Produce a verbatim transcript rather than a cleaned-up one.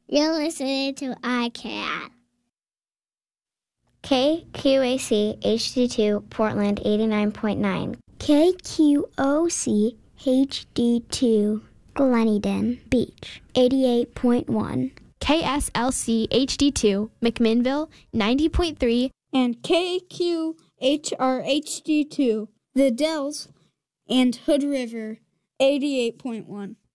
You're listening to iCat. K Q A C H D two Portland eighty-nine point nine. K Q O C H D two Gleneden Beach eighty-eight point one. K S L C H D two McMinnville ninety point three. And K Q H R H D two The Dells and Hood River eighty-eight point one.